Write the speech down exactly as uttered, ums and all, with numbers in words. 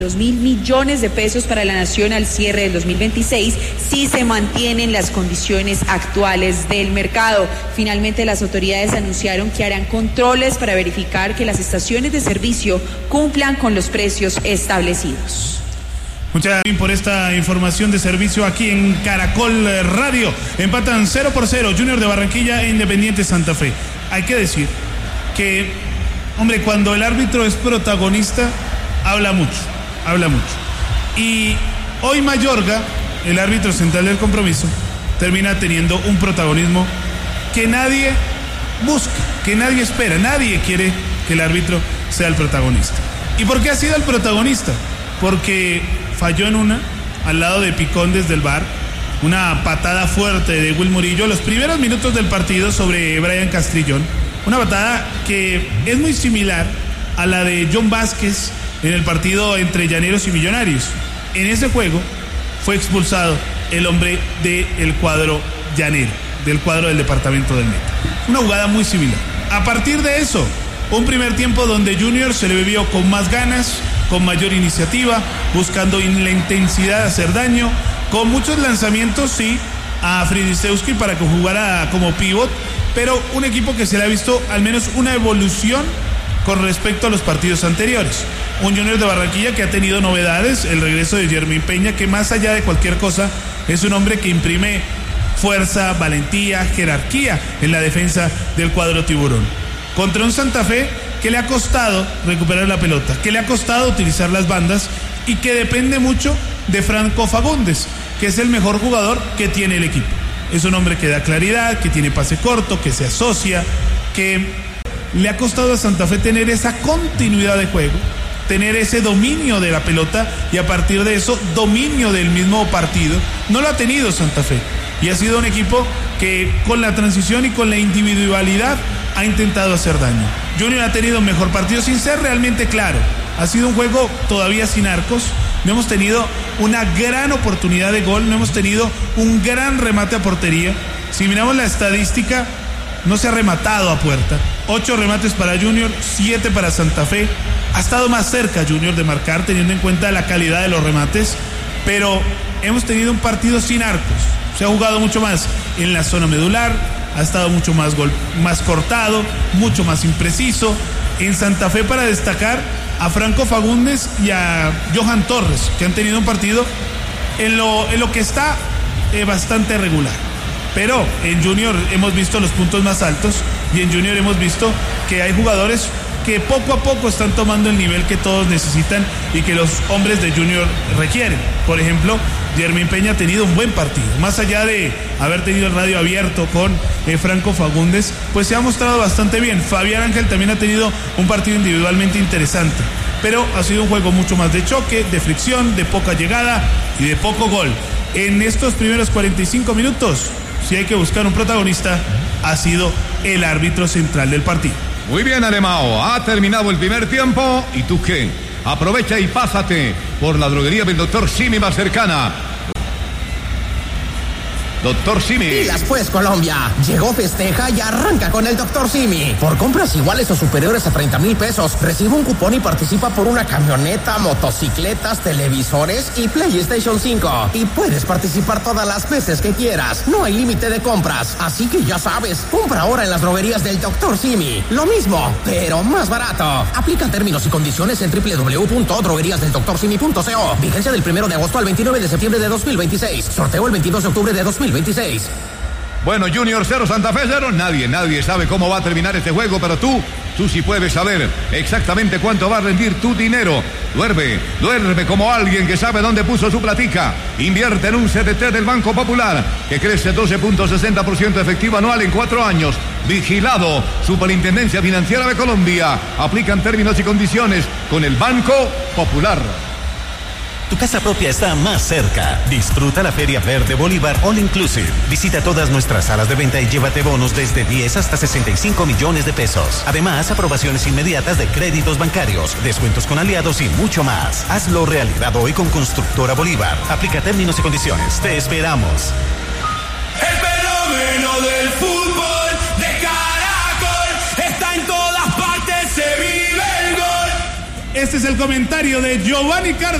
Dos mil millones de pesos para la nación al cierre del dos mil veintiséis si se mantienen las condiciones actuales del mercado. Finalmente, las autoridades anunciaron que harán controles para verificar que las estaciones de servicio cumplan con los precios establecidos. Muchas gracias por esta información de servicio aquí en Caracol Radio. Empatan cero por cero Junior de Barranquilla e Independiente Santa Fe. Hay que decir que, hombre, cuando el árbitro es protagonista, habla mucho. Habla mucho. Y hoy Mayorga, el árbitro central del compromiso, termina teniendo un protagonismo que nadie busca, que nadie espera. Nadie quiere que el árbitro sea el protagonista. ¿Y por qué ha sido el protagonista? Porque falló en una, al lado de Picón desde el V A R, una patada fuerte de Will Murillo los primeros minutos del partido sobre Brian Castrillón. Una patada que es muy similar a la de John Vázquez en el partido entre Llaneros y Millonarios. En ese juego fue expulsado el hombre del cuadro llanero, del cuadro del departamento del Meta. Una jugada muy similar. A partir de eso, un primer tiempo donde Junior se le vivió con más ganas, con mayor iniciativa, buscando en la intensidad de hacer daño, con muchos lanzamientos, sí, a Fridisewski para que jugara como pívot, pero un equipo que se le ha visto al menos una evolución con respecto a los partidos anteriores. Un Junior de Barranquilla que ha tenido novedades, el regreso de Jermín Peña, que más allá de cualquier cosa es un hombre que imprime fuerza, valentía, jerarquía en la defensa del cuadro tiburón. Contra un Santa Fe que le ha costado recuperar la pelota, que le ha costado utilizar las bandas y que depende mucho de Franco Fagundes, que es el mejor jugador que tiene el equipo. Es un hombre que da claridad, que tiene pase corto, que se asocia, que le ha costado a Santa Fe tener esa continuidad de juego, tener ese dominio de la pelota y a partir de eso, dominio del mismo partido. No lo ha tenido Santa Fe y ha sido un equipo que con la transición y con la individualidad ha intentado hacer daño. Junior ha tenido un mejor partido sin ser realmente claro. Ha sido un juego todavía sin arcos. No hemos tenido una gran oportunidad de gol, no hemos tenido un gran remate a portería. Si miramos la estadística, no se ha rematado a puerta. Ocho remates para Junior, siete para Santa Fe. Ha estado más cerca Junior de marcar, teniendo en cuenta la calidad de los remates, pero hemos tenido un partido sin arcos. Se ha jugado mucho más en la zona medular, ha estado mucho más gol, más cortado, mucho más impreciso. En Santa Fe, para destacar a Franco Fagundes y a Johan Torres, que han tenido un partido en lo, en lo que está eh, bastante regular. Pero en Junior hemos visto los puntos más altos y en Junior hemos visto que hay jugadores que poco a poco están tomando el nivel que todos necesitan y que los hombres de Junior requieren. Por ejemplo, Jermín Peña ha tenido un buen partido. Más allá de haber tenido el radio abierto con eh, Franco Fagundes, pues se ha mostrado bastante bien. Fabián Ángel también ha tenido un partido individualmente interesante. Pero ha sido un juego mucho más de choque, de fricción, de poca llegada y de poco gol. En estos primeros cuarenta y cinco minutos, si hay que buscar un protagonista, ha sido el árbitro central del partido. Muy bien, Alemao, ha terminado el primer tiempo. ¿Y tú qué? Aprovecha y pásate por la droguería del doctor Simi más cercana. doctor Simi. Pilas pues, Colombia. Llegó, festeja y arranca con el doctor Simi. Por compras iguales o superiores a treinta mil pesos, recibe un cupón y participa por una camioneta, motocicletas, televisores y PlayStation cinco. Y puedes participar todas las veces que quieras. No hay límite de compras. Así que ya sabes, compra ahora en las droguerías del doctor Simi. Lo mismo, pero más barato. Aplica términos y condiciones en doble u doble u doble u punto droguerías del doctor simi punto co. Vigencia del primero de agosto al veintinueve de septiembre de dos mil veintiséis. Sorteo el veintidós de octubre de dos mil veintiséis. Bueno, Junior cero, Santa Fe cero. Nadie, nadie sabe cómo va a terminar este juego, pero tú, tú sí puedes saber exactamente cuánto va a rendir tu dinero. Duerme, duerme como alguien que sabe dónde puso su platica. Invierte en un C D T del Banco Popular, que crece doce punto sesenta por ciento efectivo anual en cuatro años. Vigilado, Superintendencia Financiera de Colombia. Aplican términos y condiciones con el Banco Popular. Tu casa propia está más cerca. Disfruta la Feria Verde Bolívar All Inclusive. Visita todas nuestras salas de venta y llévate bonos desde diez hasta sesenta y cinco millones de pesos. Además, aprobaciones inmediatas de créditos bancarios, descuentos con aliados y mucho más. Hazlo realidad hoy con Constructora Bolívar. Aplica términos y condiciones. Te esperamos. El fenómeno del fútbol de Caracol está en todas partes, se vive el gol. Este es el comentario de Giovanni Cárdenas.